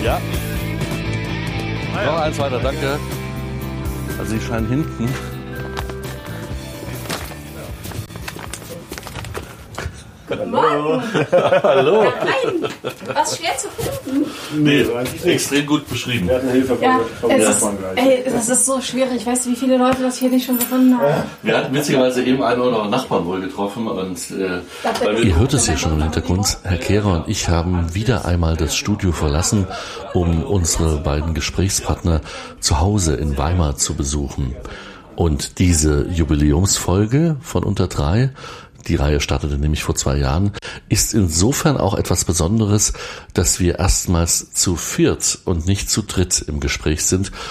Ja. Noch eins weiter, danke. Also Sie scheinen hinten. Hallo. Hallo. Nein, was schwer zu finden. Nee, extrem gut beschrieben. Wir hatten Hilfe vom Erstmann gleich. Das ist so schwierig. Weißt du, wie viele Leute das hier nicht schon gefunden haben? Wir hatten witzigerweise eben einen oder anderen Nachbarn wohl getroffen. Und, Ihr hört es hier schon im Hintergrund. Herr Kehrer und ich haben wieder einmal das Studio verlassen, um unsere beiden Gesprächspartner zu Hause in Weimar zu besuchen. Und diese Jubiläumsfolge von Unter 3, die Reihe startete nämlich vor 2 Jahren, ist insofern auch etwas Besonderes, dass wir erstmals zu viert und nicht zu dritt im Gespräch sind